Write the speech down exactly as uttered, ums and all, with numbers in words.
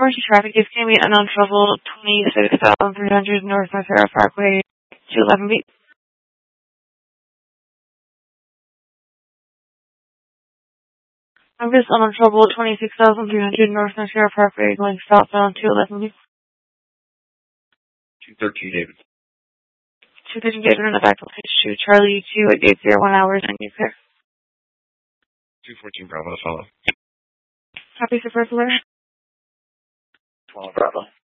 Emergency traffic is going to be unknown trouble, twenty-six thousand three hundred North North Parkway, two eleven B. I'm just unknown trouble, twenty-six thousand three hundred North North Parkway, going southbound, two eleven B. two thirteen David. two thirteen David in the back of two Charlie two at eight zero one hours and you clear. two fourteen Bravo to follow. Copy, Super Alert. twelve Bravo.